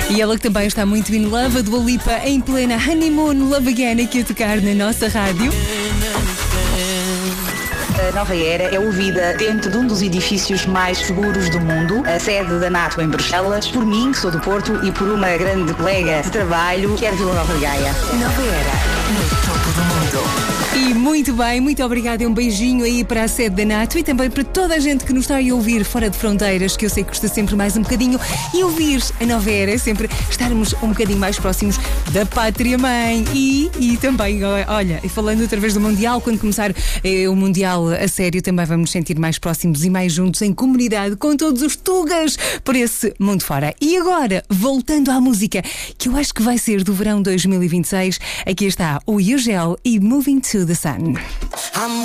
E ela que também está muito in love, a Dua Lipa em plena honeymoon, Love Again, aqui a tocar na nossa rádio. A Nova Era é ouvida dentro de um dos edifícios mais seguros do mundo, a sede da NATO em Bruxelas, por mim, que sou do Porto, e por uma grande colega de trabalho, que é de Vila Nova de Gaia. Nova Era, no topo do mundo. E muito bem, muito obrigada e um beijinho aí para a sede da NATO e também para toda a gente que nos está a ouvir fora de fronteiras, que eu sei que custa sempre mais um bocadinho, e ouvir a Nova Era é sempre estarmos um bocadinho mais próximos da pátria-mãe. E também, olha, falando outra vez do Mundial, quando começar o Mundial a sério, também vamos nos sentir mais próximos e mais juntos em comunidade com todos os tugas por esse mundo fora. E agora, voltando à música, que eu acho que vai ser do verão 2026, aqui está o Ugel e Moving to the Sun.